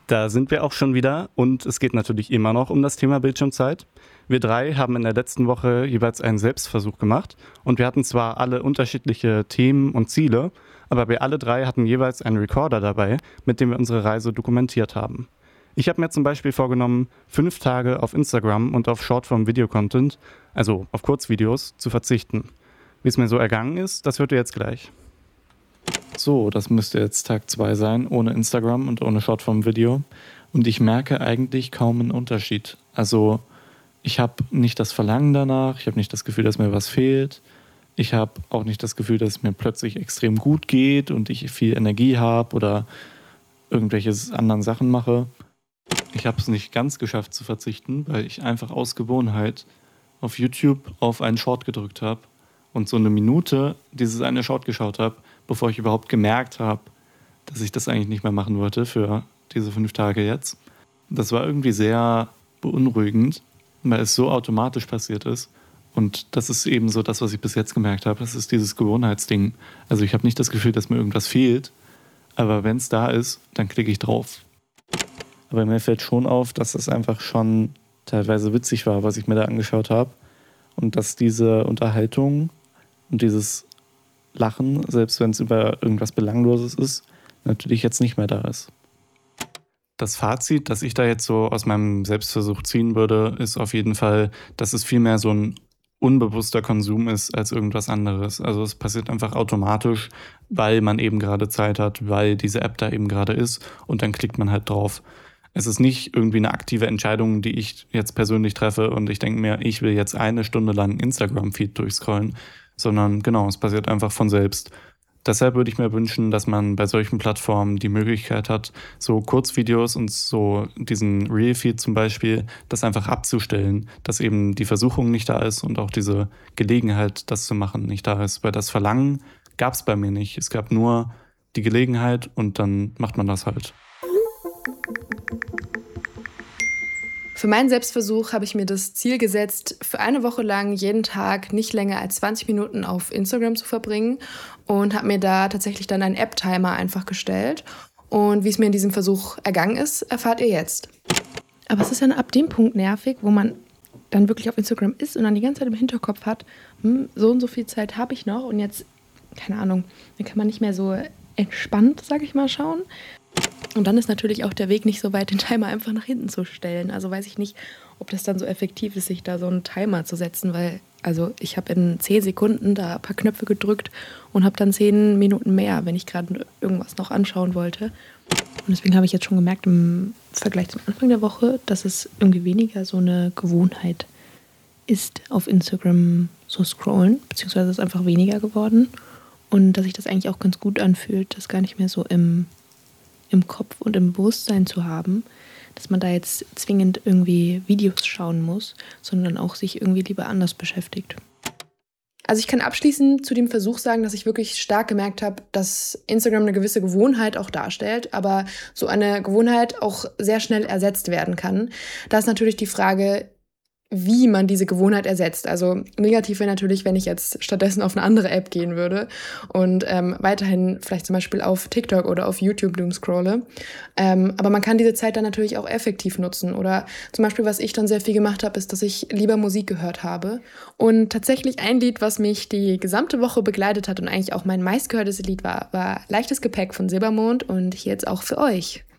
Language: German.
Da sind wir auch schon wieder und es geht natürlich immer noch um das Thema Bildschirmzeit. Wir drei haben in der letzten Woche jeweils einen Selbstversuch gemacht und wir hatten zwar alle unterschiedliche Themen und Ziele, aber wir alle drei hatten jeweils einen Recorder dabei, mit dem wir unsere Reise dokumentiert haben. Ich habe mir zum Beispiel vorgenommen, 5 Tage auf Instagram und auf Shortform-Video-Content, also auf Kurzvideos, zu verzichten. Wie es mir so ergangen ist, das hört ihr jetzt gleich. So, das müsste jetzt Tag 2 sein, ohne Instagram und ohne Shortform-Video. Und ich merke eigentlich kaum einen Unterschied. Also ich habe nicht das Verlangen danach, ich habe nicht das Gefühl, dass mir was fehlt. Ich habe auch nicht das Gefühl, dass es mir plötzlich extrem gut geht und ich viel Energie habe oder irgendwelche anderen Sachen mache. Ich habe es nicht ganz geschafft zu verzichten, weil ich einfach aus Gewohnheit auf YouTube auf einen Short gedrückt habe und so eine Minute dieses eine Short geschaut habe, bevor ich überhaupt gemerkt habe, dass ich das eigentlich nicht mehr machen wollte für diese 5 Tage jetzt. Das war irgendwie sehr beunruhigend, weil es so automatisch passiert ist. Und das ist eben so das, was ich bis jetzt gemerkt habe. Das ist dieses Gewohnheitsding. Also ich habe nicht das Gefühl, dass mir irgendwas fehlt, aber wenn es da ist, dann klicke ich drauf. Aber mir fällt schon auf, dass das einfach schon teilweise witzig war, was ich mir da angeschaut habe. Und dass diese Unterhaltung und dieses Lachen, selbst wenn es über irgendwas Belangloses ist, natürlich jetzt nicht mehr da ist. Das Fazit, das ich da jetzt so aus meinem Selbstversuch ziehen würde, ist auf jeden Fall, dass es viel mehr so ein unbewusster Konsum ist als irgendwas anderes. Also es passiert einfach automatisch, weil man eben gerade Zeit hat, weil diese App da eben gerade ist und dann klickt man halt drauf. Es ist nicht irgendwie eine aktive Entscheidung, die ich jetzt persönlich treffe und ich denke mir, ich will jetzt 1 Stunde lang Instagram-Feed durchscrollen, sondern genau, es passiert einfach von selbst. Deshalb würde ich mir wünschen, dass man bei solchen Plattformen die Möglichkeit hat, so Kurzvideos und so diesen Reel-Feed zum Beispiel, das einfach abzustellen, dass eben die Versuchung nicht da ist und auch diese Gelegenheit, das zu machen, nicht da ist. Weil das Verlangen gab es bei mir nicht. Es gab nur die Gelegenheit und dann macht man das halt. Für meinen Selbstversuch habe ich mir das Ziel gesetzt, für eine Woche lang jeden Tag nicht länger als 20 Minuten auf Instagram zu verbringen und habe mir da tatsächlich dann einen App-Timer einfach gestellt. Und wie es mir in diesem Versuch ergangen ist, erfahrt ihr jetzt. Aber es ist ja ab dem Punkt nervig, wo man dann wirklich auf Instagram ist und dann die ganze Zeit im Hinterkopf hat, so und so viel Zeit habe ich noch und jetzt, keine Ahnung, dann kann man nicht mehr so entspannt, sag ich mal, schauen. Und dann ist natürlich auch der Weg nicht so weit, den Timer einfach nach hinten zu stellen. Also weiß ich nicht, ob das dann so effektiv ist, sich da so einen Timer zu setzen, weil also ich habe in 10 Sekunden da ein paar Knöpfe gedrückt und habe dann 10 Minuten mehr, wenn ich gerade irgendwas noch anschauen wollte. Und deswegen habe ich jetzt schon gemerkt im Vergleich zum Anfang der Woche, dass es irgendwie weniger so eine Gewohnheit ist, auf Instagram so scrollen, beziehungsweise es ist einfach weniger geworden. Und dass sich das eigentlich auch ganz gut anfühlt, das gar nicht mehr so im Kopf und im Bewusstsein zu haben, dass man da jetzt zwingend irgendwie Videos schauen muss, sondern auch sich irgendwie lieber anders beschäftigt. Also ich kann abschließend zu dem Versuch sagen, dass ich wirklich stark gemerkt habe, dass Instagram eine gewisse Gewohnheit auch darstellt, aber so eine Gewohnheit auch sehr schnell ersetzt werden kann. Da ist natürlich die Frage, wie man diese Gewohnheit ersetzt. Also negativ wäre natürlich, wenn ich jetzt stattdessen auf eine andere App gehen würde und weiterhin vielleicht zum Beispiel auf TikTok oder auf YouTube doomscrolle. Aber man kann diese Zeit dann natürlich auch effektiv nutzen. Oder zum Beispiel, was ich dann sehr viel gemacht habe, ist, dass ich lieber Musik gehört habe. Und tatsächlich ein Lied, was mich die gesamte Woche begleitet hat und eigentlich auch mein meistgehörtes Lied war Leichtes Gepäck von Silbermond und hier jetzt auch für euch.